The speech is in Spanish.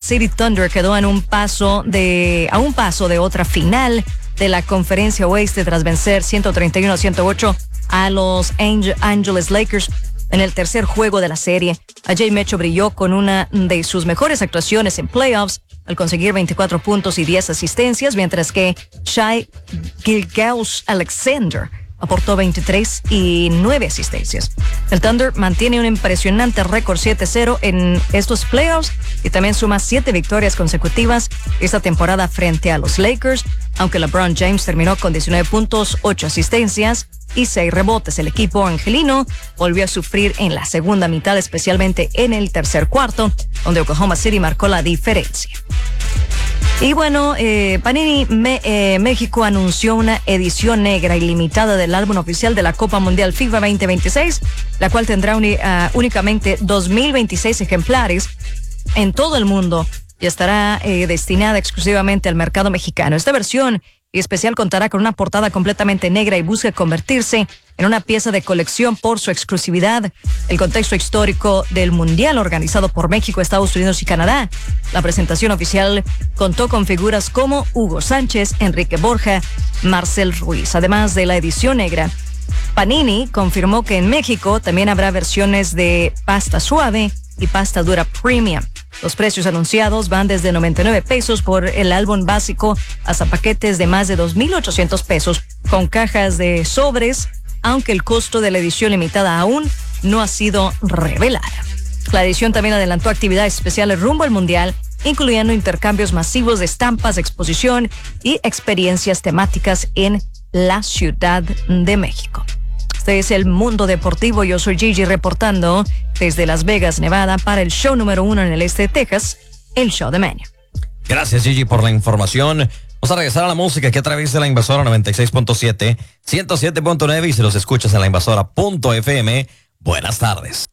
City Thunder quedó a un paso de otra final de la Conferencia Oeste tras vencer 131-108 a los Angeles Lakers en el tercer juego de la serie. Ajay Mecho brilló con una de sus mejores actuaciones en playoffs al conseguir 24 puntos y 10 asistencias, mientras que Shai Gilgeous-Alexander aportó 23 y 9 asistencias. El Thunder mantiene un impresionante récord 7-0 en estos playoffs y también suma 7 victorias consecutivas esta temporada frente a los Lakers, aunque LeBron James terminó con 19 puntos, 8 asistencias y 6 rebotes. El equipo angelino volvió a sufrir en la segunda mitad, especialmente en el tercer cuarto, donde Oklahoma City marcó la diferencia. Y bueno, Panini México anunció una edición negra ilimitada del álbum oficial de la Copa Mundial FIFA 2026, la cual tendrá únicamente 2026 ejemplares en todo el mundo y estará destinada exclusivamente al mercado mexicano. Esta versión especial contará con una portada completamente negra y busca convertirse en una pieza de colección por su exclusividad, el contexto histórico del Mundial organizado por México, Estados Unidos y Canadá. La presentación oficial contó con figuras como Hugo Sánchez, Enrique Borja, Marcel Ruiz. Además de la edición negra, Panini confirmó que en México también habrá versiones de pasta suave y pasta dura premium. Los precios anunciados van desde 99 pesos por el álbum básico hasta paquetes de más de 2,800 pesos con cajas de sobres, aunque el costo de la edición limitada aún no ha sido revelada. La edición también adelantó actividades especiales rumbo al Mundial, incluyendo intercambios masivos de estampas, exposición y experiencias temáticas en la Ciudad de México. Este es el Mundo Deportivo. Yo soy Gigi reportando desde Las Vegas, Nevada, para el show número 1 en el este de Texas, el Show de Manny. Gracias, Gigi, por la información. Vamos a regresar a la música aquí a través de la Invasora 96.7, 107.9 y si los escuchas en la Invasora.fm. Buenas tardes.